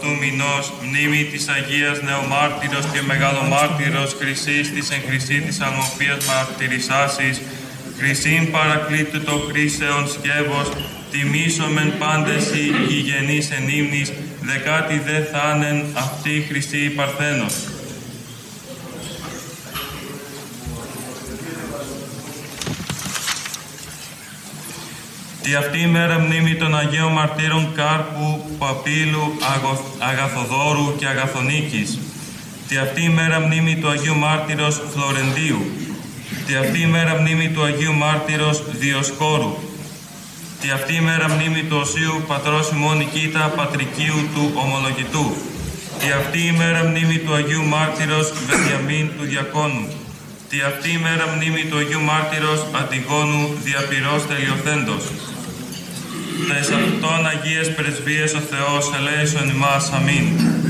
αυτού μηνός, μνήμη της Αγίας Νεομάρτυρος και Μεγαλομάρτυρος Χρυσής της εν χρυσή της αλμοφίας μαρτυρισσάσης, χρυσήν παρακλήτου το χρήσεων σκεύος, τιμήσομεν πάντες οι γηγενείς εν ύμνης, δεκάτη δε θάνεν αυτή χρυσή η Παρθένος. Τη αυτή ημέρα μνήμη των Αγίων Μαρτύρων Κάρπου, Παπύλου, Αγαθοδόρου και Αγαθονίκης. Τη αυτή ημέρα μνήμη του Αγίου Μάρτυρος Φλωρεντίου. Τη αυτή ημέρα μνήμη του Αγίου Μάρτυρος Διοσκόρου. Τη αυτή ημέρα μνήμη του Οσίου Πατρός ημών Νικήτα Πατρικίου του Ομολογητού. Τη αυτή ημέρα μνήμη του Αγίου Μάρτυρος Βενιαμίν του Διακόνου. Τη αυτή ημέρα μνήμη του Αγίου Μάρτυρος Αντιγόνου Διαπυρός Τελειοθέντος. Τες αυτών Αγίες Πρεσβείες ο Θεός ελέησον ημάς. Αμήν.